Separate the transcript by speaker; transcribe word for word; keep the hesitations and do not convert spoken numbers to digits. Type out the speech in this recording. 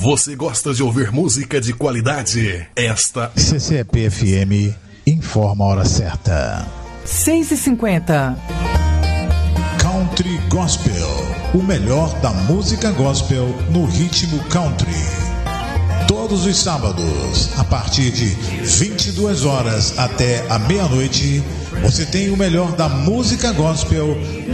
Speaker 1: Você gosta de ouvir música de qualidade? Esta
Speaker 2: C C P F M informa a hora certa.
Speaker 3: seis e cinquenta.
Speaker 2: Country Gospel, o melhor da música gospel no ritmo country. Todos os sábados, a partir de vinte e duas horas até a meia-noite, você tem o melhor da música gospel